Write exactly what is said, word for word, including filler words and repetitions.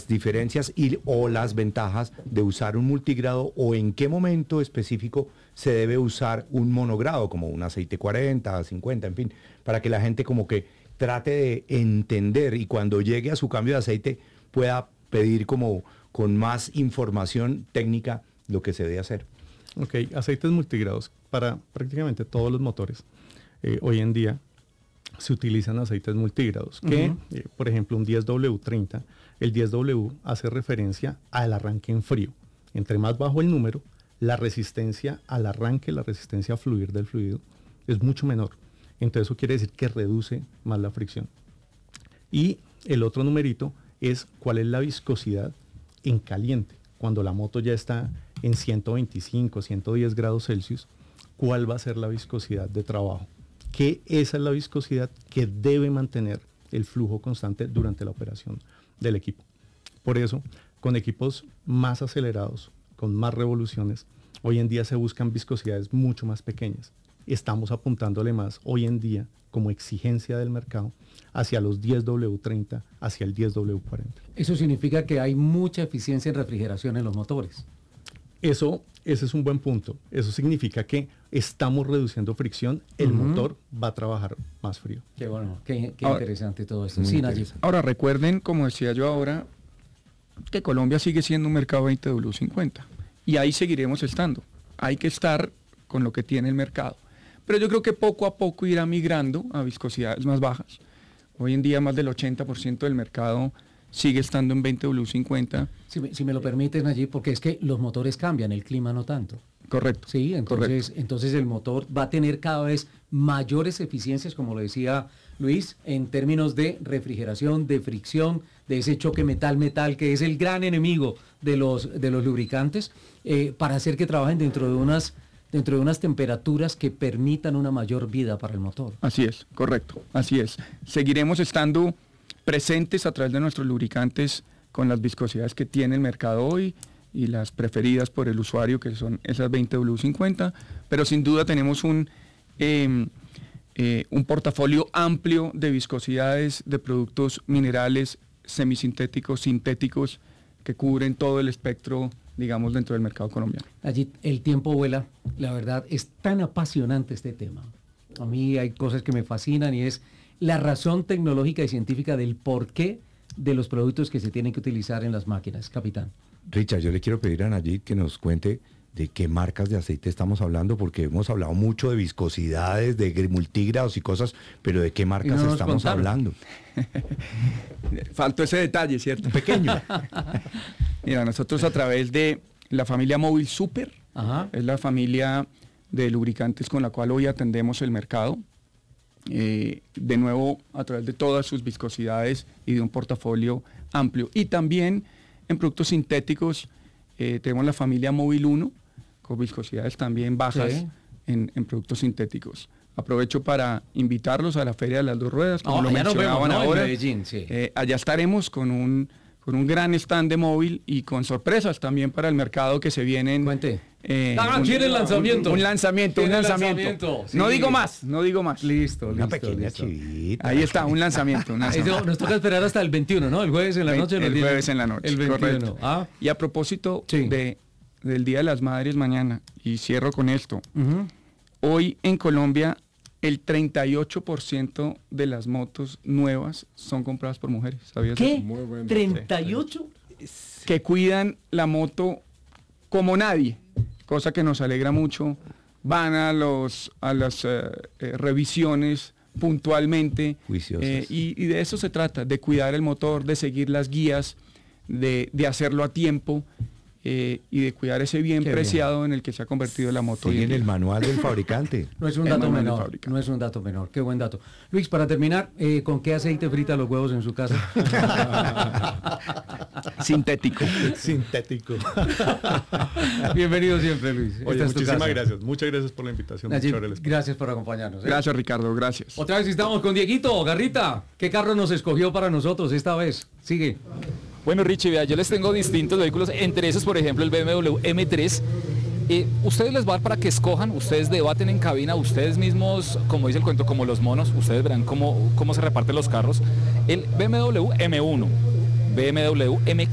las diferencias y, o las ventajas de usar un multigrado o en qué momento específico se debe usar un monogrado, como un aceite cuarenta, cincuenta, en fin, para que la gente como que trate de entender y cuando llegue a su cambio de aceite pueda pedir como con más información técnica lo que se debe hacer. Ok, aceites multigrados para prácticamente todos los motores. Eh, hoy en día se utilizan aceites multigrados, que uh-huh. eh, por ejemplo un diez W treinta, el diez W hace referencia al arranque en frío. Entre más bajo el número, la resistencia al arranque, la resistencia a fluir del fluido es mucho menor. Entonces eso quiere decir que reduce más la fricción. Y el otro numerito es cuál es la viscosidad en caliente. Cuando la moto ya está en ciento veinticinco, ciento diez grados Celsius, ¿cuál va a ser la viscosidad de trabajo? Que esa es la viscosidad que debe mantener el flujo constante durante la operación del equipo. Por eso, con equipos más acelerados, con más revoluciones, hoy en día se buscan viscosidades mucho más pequeñas. Estamos apuntándole más hoy en día como exigencia del mercado hacia los diez W treinta, hacia el diez W cuarenta. Eso significa que hay mucha eficiencia en refrigeración en los motores. Eso, ese es un buen punto. Eso significa que estamos reduciendo fricción, el uh-huh. motor va a trabajar más frío. Qué bueno, qué, qué ahora, interesante todo esto. Sí, Nayib. Ahora recuerden, como decía yo ahora, que Colombia sigue siendo un mercado veinte W cincuenta y ahí seguiremos estando. Hay que estar con lo que tiene el mercado. Pero yo creo que poco a poco irá migrando a viscosidades más bajas. Hoy en día más del ochenta por ciento del mercado sigue estando en veinte W cincuenta. Si me, si me lo permiten allí, porque es que los motores cambian, el clima no tanto. Correcto. Sí, entonces, correcto. entonces el motor va a tener cada vez mayores eficiencias, como lo decía Luis, en términos de refrigeración, de fricción, de ese choque metal-metal, que es el gran enemigo de los, de los lubricantes, eh, para hacer que trabajen dentro de unas... dentro de unas temperaturas que permitan una mayor vida para el motor. Así es, correcto, así es. Seguiremos estando presentes a través de nuestros lubricantes con las viscosidades que tiene el mercado hoy y las preferidas por el usuario, que son esas veinte W cincuenta, pero sin duda tenemos un, eh, eh, un portafolio amplio de viscosidades, de productos minerales, semisintéticos, sintéticos, que cubren todo el espectro, digamos, dentro del mercado colombiano. Allí el tiempo vuela, la verdad, es tan apasionante este tema. A mí hay cosas que me fascinan y es la razón tecnológica y científica del porqué de los productos que se tienen que utilizar en las máquinas, capitán. Richard, yo le quiero pedir a Nayib que nos cuente de qué marcas de aceite estamos hablando, porque hemos hablado mucho de viscosidades, de multigrados y cosas, pero ¿de qué marcas no estamos contaron. hablando? Faltó ese detalle, ¿cierto? Pequeño. Mira, nosotros a través de la familia Móvil Super, Ajá. es la familia de lubricantes con la cual hoy atendemos el mercado, eh, de nuevo a través de todas sus viscosidades y de un portafolio amplio. Y también en productos sintéticos eh, tenemos la familia Móvil uno, con viscosidades también bajas sí. en, en productos sintéticos. Aprovecho para invitarlos a la Feria de las Dos Ruedas, como oh, lo mencionaban vemos, ¿no? ahora. En Medellín, sí. eh, allá estaremos con un, con un gran stand de móvil y con sorpresas también para el mercado que se vienen. Cuente. Eh, ah, un, ¿Tiene el lanzamiento? Un, un lanzamiento, un lanzamiento. lanzamiento sí. No digo más, no digo más. Listo, Una listo. pequeña listo. chivita. Ahí está, un lanzamiento. Un lanzamiento. Nos toca esperar hasta el veintiuno, ¿no? El jueves en la noche. El jueves en la noche, el veintiuno. Correcto. Ah. Y a propósito sí. de, del Día de las Madres mañana, y cierro con esto. Uh-huh. Hoy en Colombia el treinta y ocho por ciento de las motos nuevas son compradas por mujeres. ¿Sabías ¿Qué? eso? Muy bueno. ¿treinta y ocho? Que cuidan la moto como nadie, cosa que nos alegra mucho. Van a, los, a las uh, eh, revisiones puntualmente eh, y, y de eso se trata, de cuidar el motor, de seguir las guías, de, de hacerlo a tiempo. Eh, y de cuidar ese bien Qué preciado bien. en el que se ha convertido la moto. Sí, en el manual del fabricante. No es un dato menor, no es un dato menor. Qué buen dato. Luis, para terminar, eh, ¿con qué aceite frita los huevos en su casa? Sintético. Sintético. Bienvenido siempre, Luis. Oye, muchísimas gracias. Muchas gracias por la invitación. Nayib, gracias por acompañarnos. ¿eh? Gracias, Ricardo. Gracias. Otra vez estamos con Dieguito. Garrita, ¿qué carro nos escogió para nosotros esta vez? Sigue. Bueno, Richie, vea, yo les tengo distintos vehículos, entre esos, por ejemplo, el B M W M tres. Eh, ustedes les va a dar para que escojan, ustedes debaten en cabina, ustedes mismos, como dice el cuento, como los monos, ustedes verán cómo, cómo se reparten los carros. El B M W M uno, B M W M